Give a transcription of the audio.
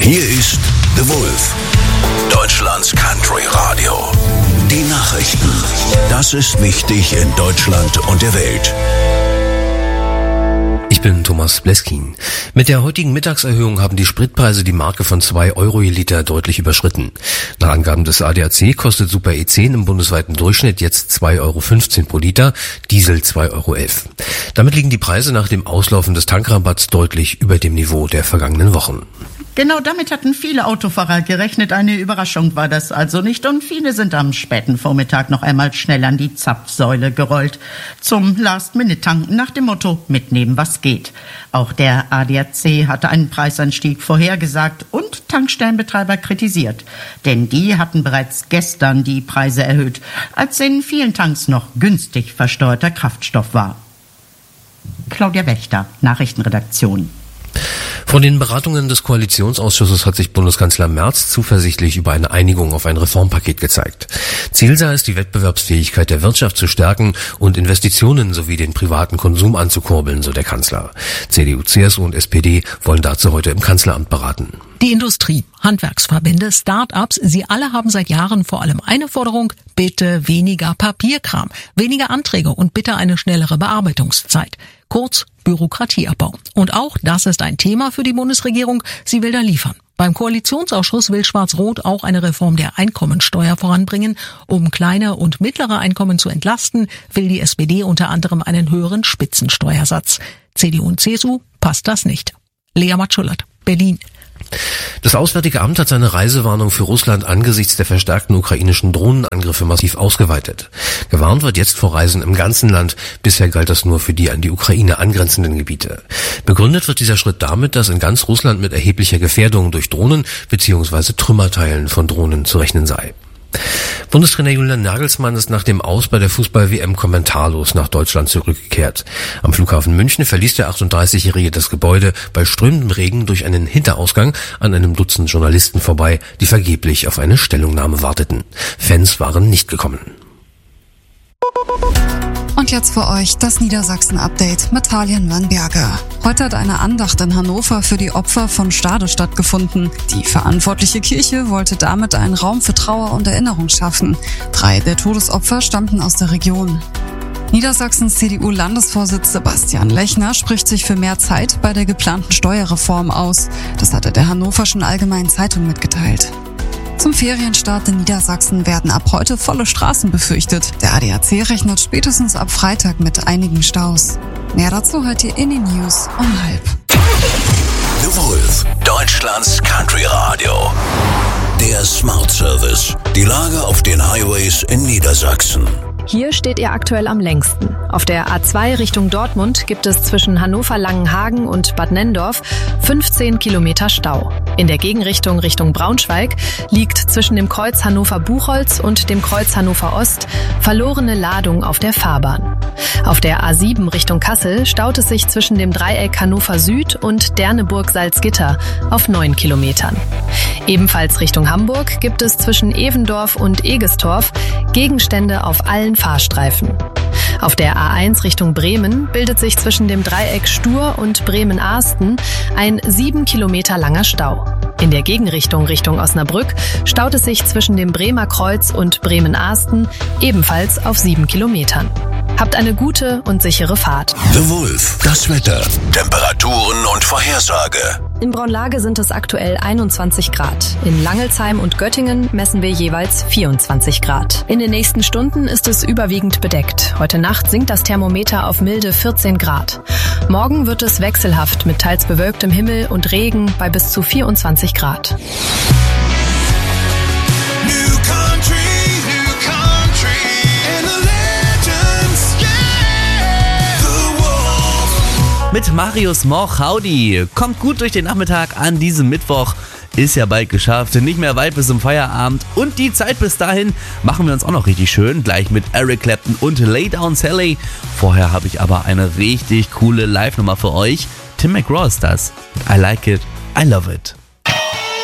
Hier ist The Wolf, Deutschlands Country Radio. Die Nachrichten. Das ist wichtig in Deutschland und der Welt. Ich bin Thomas Bleskin. Mit der heutigen Mittagserhöhung haben die Spritpreise die Marke von 2 Euro je Liter deutlich überschritten. Nach Angaben des ADAC kostet Super E10 im bundesweiten Durchschnitt jetzt 2,15 Euro pro Liter, Diesel 2,11 Euro. Damit liegen die Preise nach dem Auslaufen des Tankrabatts deutlich über dem Niveau der vergangenen Wochen. Genau damit hatten viele Autofahrer gerechnet. Eine Überraschung war das also nicht. Und viele sind am späten Vormittag noch einmal schnell an die Zapfsäule gerollt. Zum Last-Minute-Tanken nach dem Motto, mitnehmen was geht. Auch der ADAC hatte einen Preisanstieg vorhergesagt und Tankstellenbetreiber kritisiert. Denn die hatten bereits gestern die Preise erhöht, als in vielen Tanks noch günstig versteuerter Kraftstoff war. Claudia Wächter, Nachrichtenredaktion. Von den Beratungen des Koalitionsausschusses hat sich Bundeskanzler Merz zuversichtlich über eine Einigung auf ein Reformpaket gezeigt. Ziel sei es, die Wettbewerbsfähigkeit der Wirtschaft zu stärken und Investitionen sowie den privaten Konsum anzukurbeln, so der Kanzler. CDU, CSU und SPD wollen dazu heute im Kanzleramt beraten. Die Industrie, Handwerksverbände, Start-ups, sie alle haben seit Jahren vor allem eine Forderung: bitte weniger Papierkram, weniger Anträge und bitte eine schnellere Bearbeitungszeit. Kurz Bürokratieabbau. Und auch das ist ein Thema für die Bundesregierung. Sie will da liefern. Beim Koalitionsausschuss will Schwarz-Rot auch eine Reform der Einkommensteuer voranbringen. Um kleine und mittlere Einkommen zu entlasten, will die SPD unter anderem einen höheren Spitzensteuersatz. CDU und CSU passt das nicht. Lea Matschullert, Berlin. Das Auswärtige Amt hat seine Reisewarnung für Russland angesichts der verstärkten ukrainischen Drohnenangriffe massiv ausgeweitet. Gewarnt wird jetzt vor Reisen im ganzen Land. Bisher galt das nur für die an die Ukraine angrenzenden Gebiete. Begründet wird dieser Schritt damit, dass in ganz Russland mit erheblicher Gefährdung durch Drohnen bzw. Trümmerteilen von Drohnen zu rechnen sei. Bundestrainer Julian Nagelsmann ist nach dem Aus bei der Fußball-WM kommentarlos nach Deutschland zurückgekehrt. Am Flughafen München verließ der 38-Jährige das Gebäude bei strömendem Regen durch einen Hinterausgang an einem Dutzend Journalisten vorbei, die vergeblich auf eine Stellungnahme warteten. Fans waren nicht gekommen. Und jetzt für euch das Niedersachsen-Update mit Thalien Wannberger. Heute hat eine Andacht in Hannover für die Opfer von Stade stattgefunden. Die verantwortliche Kirche wollte damit einen Raum für Trauer und Erinnerung schaffen. 3 der Todesopfer stammten aus der Region. Niedersachsens CDU-Landesvorsitz Sebastian Lechner spricht sich für mehr Zeit bei der geplanten Steuerreform aus. Das hat er der Hannoverschen Allgemeinen Zeitung mitgeteilt. Zum Ferienstart in Niedersachsen werden ab heute volle Straßen befürchtet. Der ADAC rechnet spätestens ab Freitag mit einigen Staus. Mehr dazu hört ihr in den News um 12:30. The Wolf, Deutschlands Country Radio. Der Smart Service. Die Lage auf den Highways in Niedersachsen. Hier steht ihr aktuell am längsten. Auf der A2 Richtung Dortmund gibt es zwischen Hannover-Langenhagen und Bad Nenndorf 15 Kilometer Stau. In der Gegenrichtung Richtung Braunschweig liegt zwischen dem Kreuz Hannover-Buchholz und dem Kreuz Hannover-Ost verlorene Ladung auf der Fahrbahn. Auf der A7 Richtung Kassel staut es sich zwischen dem Dreieck Hannover Süd und Derneburg-Salzgitter auf 9 Kilometern. Ebenfalls Richtung Hamburg gibt es zwischen Evendorf und Egestorf Gegenstände auf allen Fahrstreifen. Auf der A1 Richtung Bremen bildet sich zwischen dem Dreieck Stur und Bremen-Ahsten ein 7 Kilometer langer Stau. In der Gegenrichtung Richtung Osnabrück staut es sich zwischen dem Bremer Kreuz und Bremen-Ahsten ebenfalls auf 7 Kilometern. Habt eine gute und sichere Fahrt. The Wolf, das Wetter, Temperaturen und Vorhersage. In Braunlage sind es aktuell 21 Grad. In Langelsheim und Göttingen messen wir jeweils 24 Grad. In den nächsten Stunden ist es überwiegend bedeckt. Heute Nacht sinkt das Thermometer auf milde 14 Grad. Morgen wird es wechselhaft mit teils bewölktem Himmel und Regen bei bis zu 24 Grad. Mit Marius Moch, howdy. Kommt gut durch den Nachmittag an diesem Mittwoch. Ist ja bald geschafft, nicht mehr weit bis zum Feierabend. Und die Zeit bis dahin machen wir uns auch noch richtig schön. Gleich mit Eric Clapton und Lay Down Sally. Vorher habe ich aber eine richtig coole Live-Nummer für euch. Tim McGraw ist das. I like it, I love it.